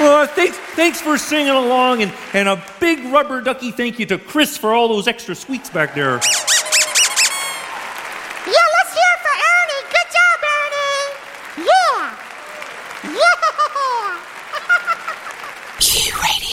Thanks for singing along, and a big rubber ducky thank you to Chris for all those extra squeaks back there.